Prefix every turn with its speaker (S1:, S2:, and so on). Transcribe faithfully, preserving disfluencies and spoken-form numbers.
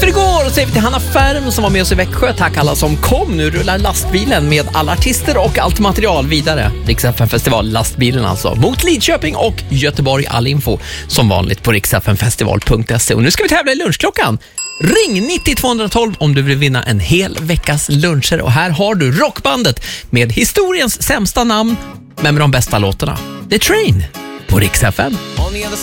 S1: för igår säger vi till Hanna Färm som var med oss i Växjö. Tack alla som kom. Nu rullar lastbilen med alla artister och allt material vidare. Rix F M Festival, lastbilen alltså. Mot Lidköping och Göteborg. All info som vanligt på riks f m festival punkt se. Och nu ska vi tävla i lunchklockan. Ring nittio tvåhundratolv om du vill vinna en hel veckas luncher. Och här har du rockbandet med historiens sämsta namn men med de bästa låtarna. The Train på Riks F M.